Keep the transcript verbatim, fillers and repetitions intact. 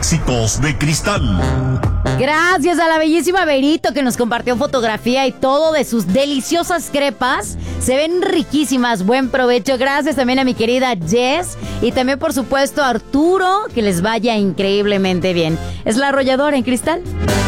éxitos de Cristal. Gracias a la bellísima Berito que nos compartió fotografía y todo de sus deliciosas crepas. Se ven riquísimas, buen provecho. Gracias también a mi querida Jess y también por supuesto a Arturo, que les vaya increíblemente bien. Es La Arrolladora en Cristal.